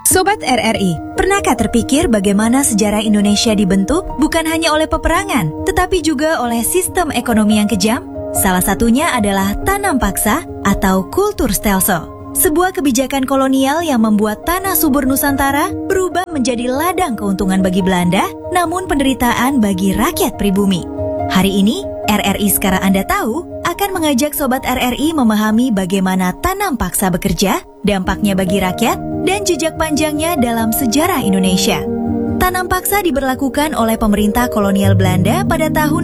Sobat RRI, pernahkah terpikir bagaimana sejarah Indonesia dibentuk bukan hanya oleh peperangan, tetapi juga oleh sistem ekonomi yang kejam? Salah satunya adalah tanam paksa atau kultur stelsel. Sebuah kebijakan kolonial yang membuat tanah subur Nusantara berubah menjadi ladang keuntungan bagi Belanda, namun penderitaan bagi rakyat pribumi. Hari ini, RRI Sekarang Anda Tahu akan mengajak Sobat RRI memahami bagaimana tanam paksa bekerja, dampaknya bagi rakyat, dan jejak panjangnya dalam sejarah Indonesia. Tanam paksa diberlakukan oleh pemerintah kolonial Belanda pada tahun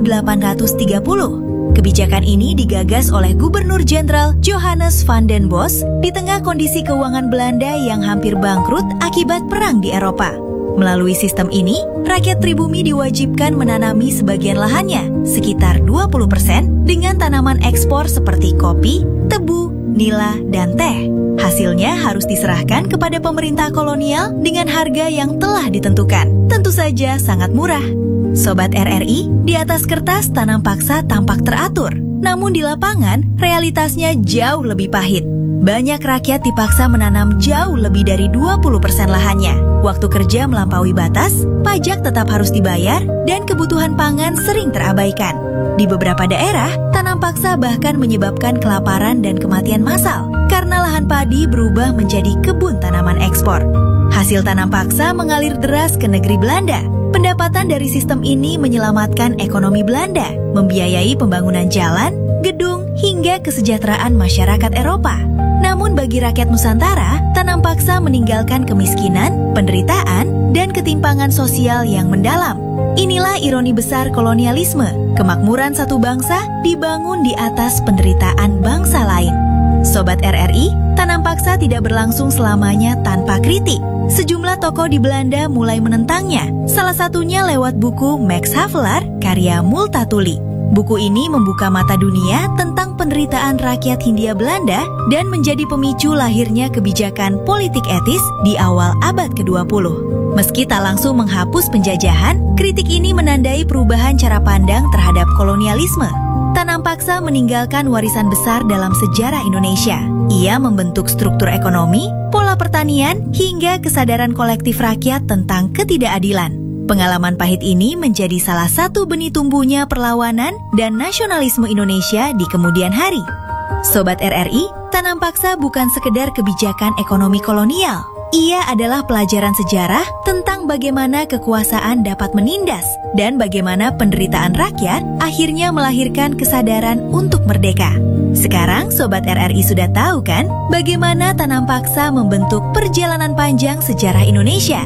1830. Kebijakan ini digagas oleh Gubernur Jenderal Johannes van den Bos di tengah kondisi keuangan Belanda yang hampir bangkrut akibat perang di Eropa. Melalui sistem ini, rakyat pribumi diwajibkan menanami sebagian lahannya, sekitar 20%, dengan tanaman ekspor seperti kopi, tebu, nila, dan teh. Hasilnya harus diserahkan kepada pemerintah kolonial dengan harga yang telah ditentukan. Tentu saja sangat murah. Sobat RRI, di atas kertas tanam paksa tampak teratur, namun di lapangan realitasnya jauh lebih pahit. Banyak rakyat dipaksa menanam jauh lebih dari 20% lahannya. Waktu kerja melampaui batas, pajak tetap harus dibayar, dan kebutuhan pangan sering terabaikan. Di beberapa daerah, tanam paksa bahkan menyebabkan kelaparan dan kematian massal karena lahan padi berubah menjadi kebun tanaman ekspor. Hasil tanam paksa mengalir deras ke negeri Belanda. Pendapatan dari sistem ini menyelamatkan ekonomi Belanda, membiayai pembangunan jalan, gedung, hingga kesejahteraan masyarakat Eropa. Namun bagi rakyat Nusantara, tanam paksa meninggalkan kemiskinan, penderitaan, dan ketimpangan sosial yang mendalam. Inilah ironi besar kolonialisme. Kemakmuran satu bangsa dibangun di atas penderitaan bangsa lain. Sobat RRI, tanam paksa tidak berlangsung selamanya tanpa kritik. Sejumlah tokoh di Belanda mulai menentangnya, salah satunya lewat buku Max Havelaar karya Multatuli. Buku ini membuka mata dunia tentang penderitaan rakyat Hindia Belanda dan menjadi pemicu lahirnya kebijakan politik etis di awal abad ke-20. Meski tak langsung menghapus penjajahan, kritik ini menandai perubahan cara pandang terhadap kolonialisme. Tanam paksa meninggalkan warisan besar dalam sejarah Indonesia. Ia membentuk struktur ekonomi, pola pertanian, hingga kesadaran kolektif rakyat tentang ketidakadilan. Pengalaman pahit ini menjadi salah satu benih tumbuhnya perlawanan dan nasionalisme Indonesia di kemudian hari. Sobat RRI, tanam paksa bukan sekedar kebijakan ekonomi kolonial. Ia adalah pelajaran sejarah tentang bagaimana kekuasaan dapat menindas dan bagaimana penderitaan rakyat akhirnya melahirkan kesadaran untuk merdeka. Sekarang Sobat RRI sudah tahu kan bagaimana tanam paksa membentuk perjalanan panjang sejarah Indonesia?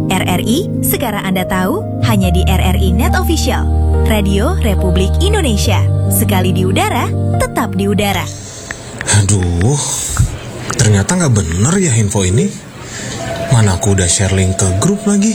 RRI, sekarang Anda tahu, hanya di RRI Net Official, Radio Republik Indonesia. Sekali di udara, tetap di udara. Aduh, ternyata nggak bener ya info ini. Mana aku udah share link ke grup lagi.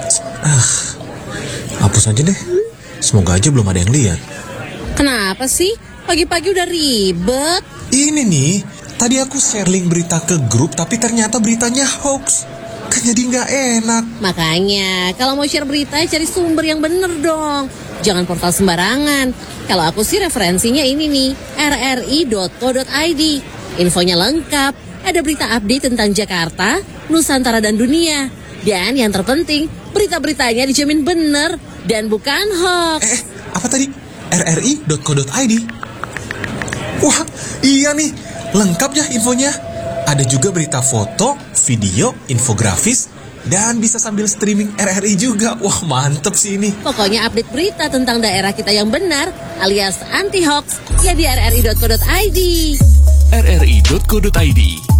Hapus aja deh. Semoga aja belum ada yang lihat. Kenapa sih? Pagi-pagi udah ribet. Ini nih, tadi aku share link berita ke grup, tapi ternyata beritanya hoax. Kan jadi nggak enak. Makanya, kalau mau share berita, cari sumber yang bener dong. Jangan portal sembarangan. Kalau aku sih referensinya ini nih, rri.co.id. Infonya lengkap, ada berita update tentang Jakarta, Nusantara, dan dunia. Dan yang terpenting, berita-beritanya dijamin bener dan bukan hoax. Apa tadi? rri.co.id? Wah, iya nih, lengkap ya infonya. Ada juga berita foto, video, infografis, dan bisa sambil streaming RRI juga. Wah, mantep sih ini. Pokoknya update berita tentang daerah kita yang benar, alias anti-hoax, ya di rri.co.id. rri.co.id